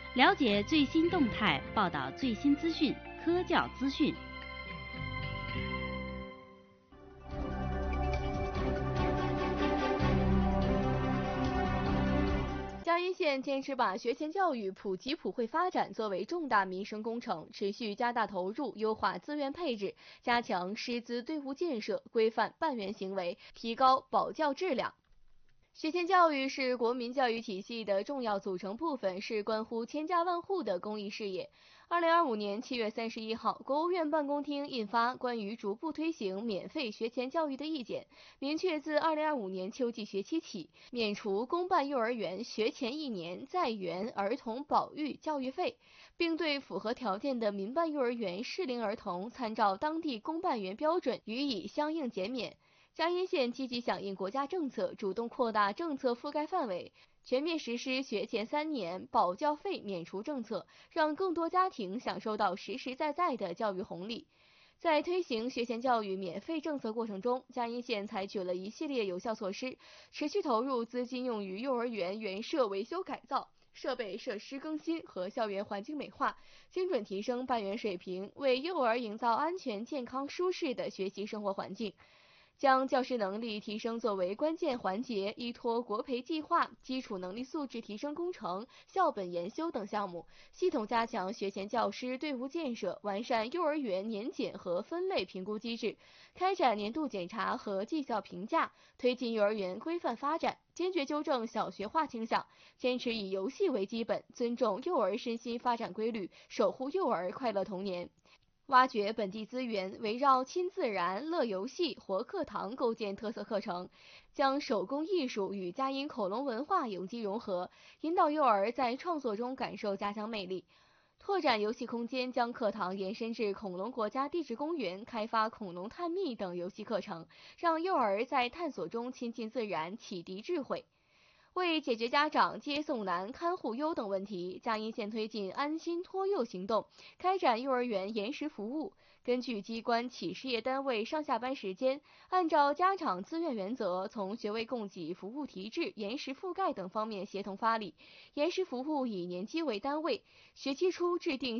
了解最新动态，报道最新资讯，科教资讯。 嘉义县坚持把学前教育普及普惠发展作为重大民生工程，持续加大投入，优化资源配置，加强师资队伍建设，规范办园行为，提高保教质量。学前教育是国民教育体系的重要组成部分，是关乎千家万户的公益事业。2025年7月31号，国务院办公厅印发《关于逐步推行免费学前教育的意见》，明确自2025年秋季学期起，免除公办幼儿园学前1年在园儿童保育教育费，并对符合条件的民办幼儿园适龄儿童，参照当地公办园标准予以相应减免。嘉义县积极响应国家政策，主动扩大政策覆盖范围，全面实施学前3年保教费免除政策，让更多家庭享受到实实在在的教育红利。在推行学前教育免费政策过程中，嘉义县采取了一系列有效措施，持续投入资金用于幼儿园园舍维修改造、设备设施更新和校园环境美化，精准提升办园水平，为幼儿营造安全、健康、舒适的学习生活环境。将教师能力提升作为关键环节，依托国培计划、基础能力素质提升工程、校本研修等项目，系统加强学前教师队伍建设，完善幼儿园年检和分类评估机制，开展年度检查和绩效评价，推进幼儿园规范发展，坚决纠正小学化倾向，坚持以游戏为基本，尊重幼儿身心发展规律，守护幼儿快乐童年。挖掘本地资源，围绕亲自然、乐游戏、活课堂构建特色课程，将手工艺术与嘉音恐龙文化有机融合，引导幼儿在创作中感受家乡魅力。拓展游戏空间，将课堂延伸至恐龙国家地质公园，开发恐龙探秘等游戏课程，让幼儿在探索中亲近自然，启迪智慧。为解决家长接送难、看护优等问题，嘉义县推进安心托幼行动，开展幼儿园延时服务。根据机关企事业单位上下班时间，按照家长自愿原则，从学位供给、服务提质、延时覆盖等方面协同发力。延时服务以年级为单位，学期初制定